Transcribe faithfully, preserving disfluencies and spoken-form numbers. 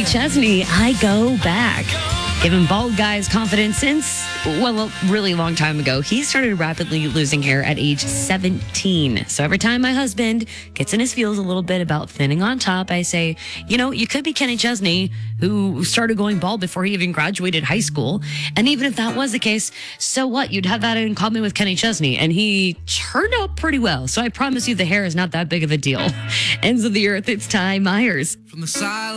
Chesney, I Go Back. Given bald guys confidence since, well, a really long time ago. He started rapidly losing hair at age seventeen. So every time my husband gets in his feels a little bit about thinning on top, I say, you know, you could be Kenny Chesney, who started going bald before he even graduated high school. And even if that was the case, so what? You'd have that in common with Kenny Chesney. And he turned out pretty well. So I promise you the hair is not that big of a deal. Ends of the Earth, it's Ty Myers. From the side.